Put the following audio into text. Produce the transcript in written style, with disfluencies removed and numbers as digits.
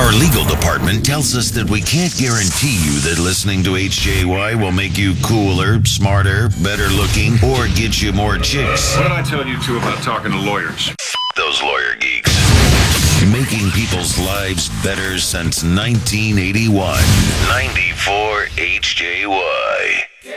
Our legal department tells us that we can't guarantee you that listening to HJY will make you cooler, smarter, better looking, or get you more chicks. What did I tell you two about talking to lawyers? Those lawyer geeks. Making people's lives better since 1981. 94 HJY.